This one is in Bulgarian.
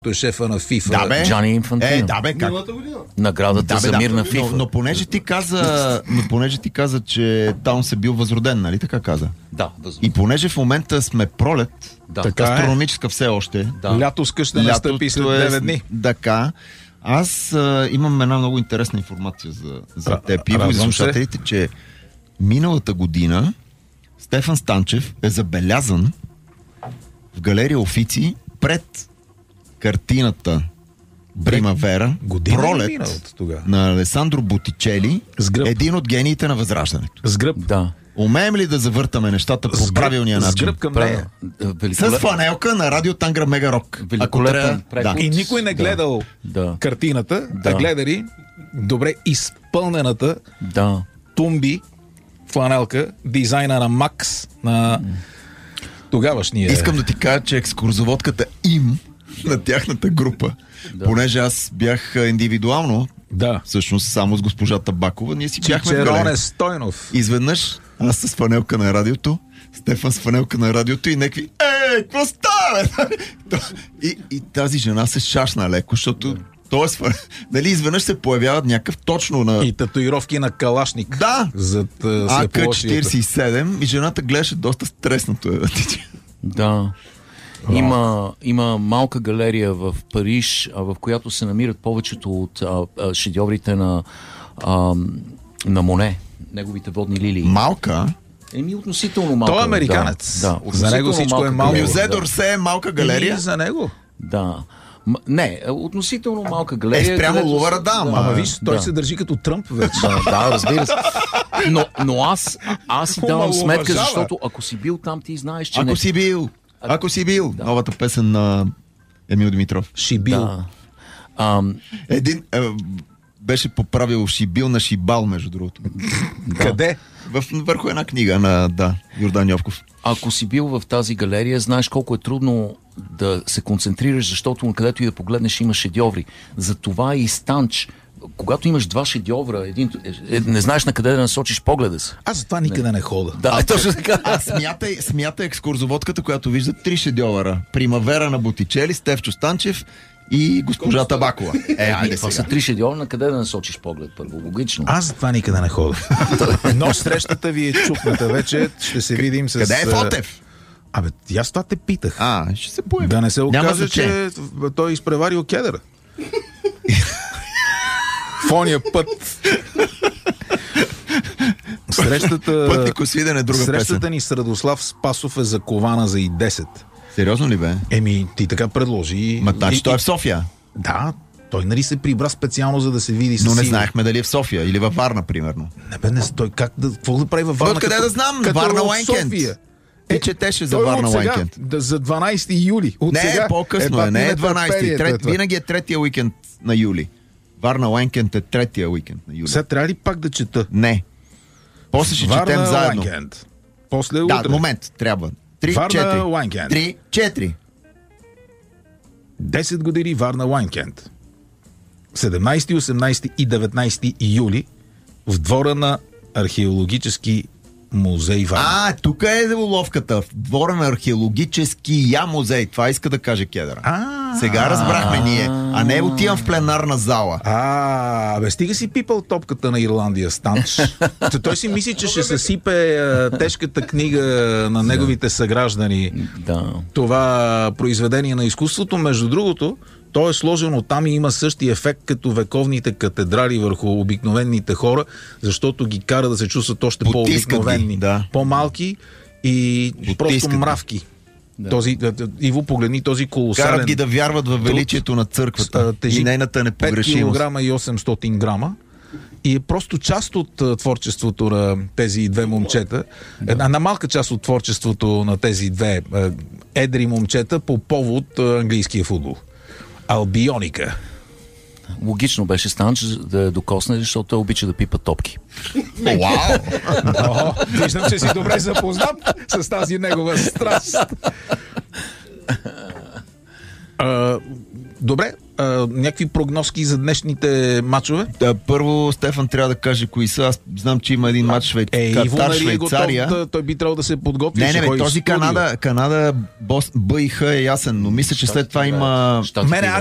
Той е шефа на FIFA. Да, бе. Джани Инфантино. Да, бе, как? Наградата за мир на FIFA. Но понеже ти каза, че Таунс е бил възроден, нали така каза? Да, възможно. И понеже в момента сме пролет, Да. Така е. астрономическа все още. Да. Лятоска ще настъпи след 9 дни. Така. Аз имам една много интересна информация за теб и за слушателите, че миналата година Стефан Станчев е забелязан в галерия Офици пред картината Примавера, Пролет на Алесандро Бутичели, един от гениите на Възраждането. С гръб. Да. Умеем ли да завъртаме нещата по правилния начин? С гръб към нея. С фанелка на радио Тангра Мега Рок. Великолепен преход. И никой не гледал картината, да гледали добре изпълнената тумби фланелка, дизайна на Макс, на тогавашния... Искам да ти кажа, че екскурзоводката им на тяхната група, понеже аз бях индивидуално, всъщност само с госпожа Табакова, ние си бяхме в галерия. Стойнов. Изведнъж аз с фанелка на радиото, Стефан с фанелка на радиото и някакви какво става? И тази жена се шашна леко, защото нали, изведнъж се появяват някакъв точно на... И татуировки на калашник. Да! Зад АК-47 и жената гледаше доста стреснато. Да. Има малка галерия в Париж, в която се намират повечето от шедьоврите на Моне, неговите водни лилии. Малка? Относително малка. Той е американец. Да. За него всичко е малко. Мюзе Дорсе е малка галерия? За него. Да. Не, относително малка галерия. Спрямо Лувъра, да. Ама виж, той се държи като Тръмп вече. Да, разбира се. Но аз си давам сметка, защото ако си бил там, ти знаеш, че Ако си бил. Новата песен на Емил Димитров. Шибил. Един беше поправил Шибил на Шибал, между другото. Къде? Върху една книга на Йордан Йовков. Ако си бил в тази галерия, знаеш колко е трудно да се концентрираш, защото където и да погледнеш има шедьоври. Затова и Станч, когато имаш два шедьовра, не знаеш на къде да насочиш погледа си. Аз за това никъде не хода. Да, точно така. Смятай екскурзоводката, която вижда 3 шедьовъра. Примавера на Ботичели, Стефчо Станчев и госпожа Табакова. Това са 3 шедьовра, на къде да насочиш поглед първо. Логично. Аз за това никъде не хода. Но срещата ви е чукната вече. Ще се видим с... Къде е Фотев? Аз това те питах. Ще се появи. Да не се окаже, че той изпреварил кедъра. В ония път. Срещата ни с Радослав Спасов е закована за и 10. Сериозно ли бе? Ти така предложи. Той е в София. Да, той нали се прибра специално, за да се види с... Но не знаехме дали е в София или във Варна, примерно. Той какво да прави във Варна? Откъде да знам? Варна Уайкенд. Ти четеше за Варна Уайкенд. За 12 юли. По-късно не е 12. Винаги е 3-я уикенд на юли. Варна Уайкенд е 3-я уикенд на юли. Сега трябва ли пак да чета? Не. После ще четем заедно. После утре. Да, момент, трябва. 3-4. 3-4. 10 години Варна Уайкенд. 17, 18 и 19 юли в двора на археологически музей Варна. Тук е уловката. В двора на археологическия музей. Това иска да каже Кедъра. Сега разбрахме ние. А не отивам в пленарна зала. Стига си пипал топката на Ирландия, Станч. Той си мисли, че ще съсипе тежката книга на неговите съграждани. Това произведение на изкуството. Между другото, то е сложено там и има същия ефект като вековните катедрали върху обикновените хора, защото ги кара да се чувстват още по-обикновени, по-малки и просто мравки. Иво, погледни този колосален... Карат ги да вярват във величието на църквата и нейната непогрешимост. 5 кг и 800 грама. И е просто част от творчеството на тези две момчета. Една малка част от творчеството на тези две едри момчета по повод английския футбол. Албионика. Логично беше Станч да я докосне, защото той обича да пипа топки. Вау! Виждам, че си добре запознат с тази негова страст. Добре, някакви прогнозки за днешните матчове? Да, първо Стефан трябва да каже кои са. Аз знам, че има един матч Катар, Швейцария. Той би трябвало да се подготви. Не, този Канада БИХ е ясен, но мисля, че след това има...